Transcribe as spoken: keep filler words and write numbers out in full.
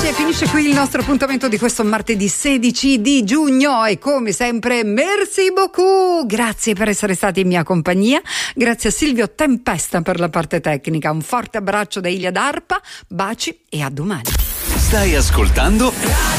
Bene, finisce qui il nostro appuntamento di questo martedì sedici di giugno e come sempre merci beaucoup, grazie per essere stati in mia compagnia, grazie a Silvio Tempesta per la parte tecnica, un forte abbraccio da Ilia D'Arpa, baci e a domani. Stai ascoltando